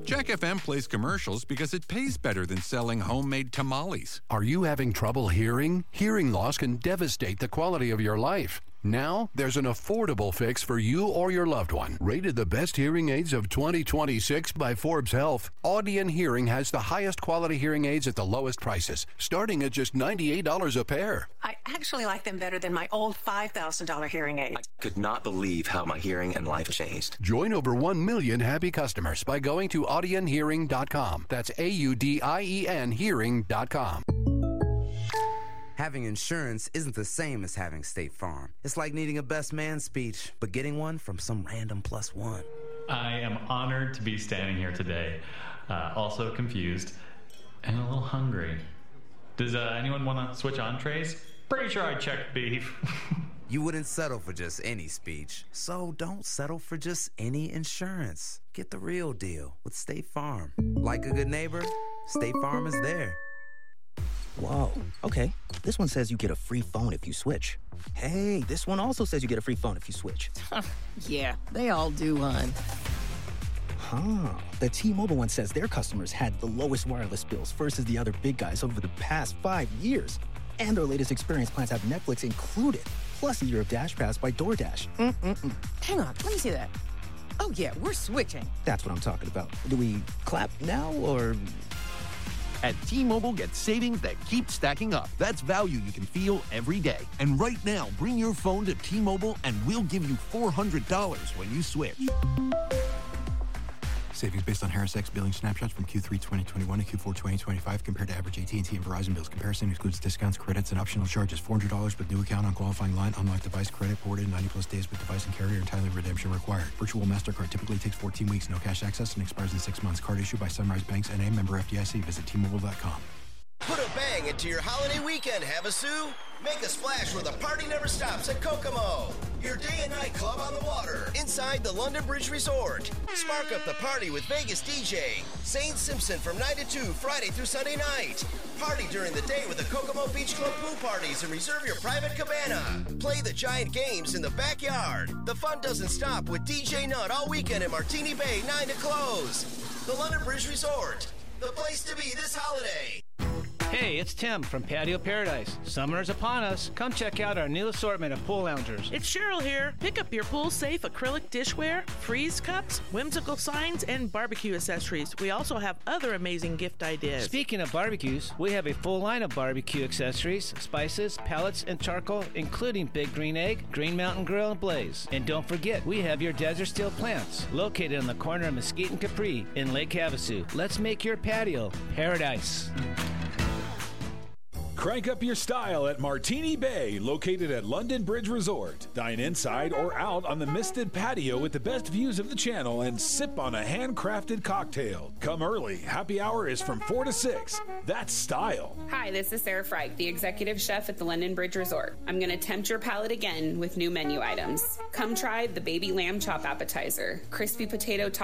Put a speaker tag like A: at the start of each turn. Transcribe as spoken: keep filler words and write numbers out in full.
A: Jack F M plays commercials because it pays better than selling homemade tamales.
B: Are you having trouble hearing? Hearing loss can devastate the quality of your life. Now, there's an affordable fix for you or your loved one. Rated the best hearing aids of twenty twenty-six by Forbes Health, Audion Hearing has the highest quality hearing aids at the lowest prices, starting at just ninety-eight dollars a pair.
C: I actually like them better than my old five thousand dollars hearing aid.
D: I could not believe how my hearing and life changed.
B: Join over one million happy customers by going to audion hearing dot com. That's A U D I E N hearing dot com.
E: Having insurance isn't the same as having State Farm. It's like needing a best man speech, but getting one from some random plus one.
F: I am honored to be standing here today, uh, also confused and a little hungry. Does uh, anyone want to switch entrees? Pretty sure I checked beef.
E: You wouldn't settle for just any speech, so don't settle for just any insurance. Get the real deal with State Farm. Like a good neighbor, State Farm is there.
G: Whoa, okay. This one says you get a free phone if you switch. Hey, this one also says you get a free phone if you switch.
H: Yeah, they all do, hon.
G: Huh. The T-Mobile one says their customers had the lowest wireless bills versus the other big guys over the past five years. And their latest experience plans have Netflix included, plus a year of Dash Pass by DoorDash. Mm-mm-mm.
H: Hang on, let me see that. Oh, yeah, we're switching.
G: That's what I'm talking about. Do we clap now, or...
I: At T-Mobile, get savings that keep stacking up. That's value you can feel every day. And right now, bring your phone to T-Mobile and we'll give you four hundred dollars when you switch.
J: Savings based on Harris X billing snapshots from Q three twenty twenty-one to Q four twenty twenty-five compared to average A T and T and Verizon bills. Comparison excludes discounts, credits, and optional charges. four hundred dollars with new account on qualifying line. Unlocked device credit ported ninety plus days with device and carrier and timely redemption required. Virtual MasterCard typically takes fourteen weeks. No cash access and expires in six months. Card issued by Sunrise Banks N A, member F D I C. Visit T Mobile dot com.
K: Put a bang into your holiday weekend, Havasu. Make a splash where the party never stops at Kokomo. Your day and night club on the water inside the London Bridge Resort. Spark up the party with Vegas D J Zane Simpson from nine to two, Friday through Sunday night. Party during the day with the Kokomo Beach Club pool parties and reserve your private cabana. Play the giant games in the backyard. The fun doesn't stop with D J Nutt all weekend in Martini Bay, nine to close. The London Bridge Resort, the place to be this holiday.
L: Hey, it's Tim from Patio Paradise. Summer is upon us. Come check out our new assortment of pool loungers.
M: It's Cheryl here. Pick up your pool-safe acrylic dishware, freeze cups, whimsical signs, and barbecue accessories. We also have other amazing gift ideas.
L: Speaking of barbecues, we have a full line of barbecue accessories, spices, pellets, and charcoal, including Big Green Egg, Green Mountain Grill, and Blaze. And don't forget, we have your Desert Steel plants, located on the corner of Mesquite and Capri in Lake Havasu. Let's make your patio paradise.
N: Crank up your style at Martini Bay, located at London Bridge Resort. Dine inside or out on the misted patio with the best views of the channel and sip on a handcrafted cocktail. Come early. Happy hour is from four to six. That's style.
O: Hi, this is Sarah Freich, the executive chef at the London Bridge Resort. I'm going to tempt your palate again with new menu items. Come try the baby lamb chop appetizer, crispy potato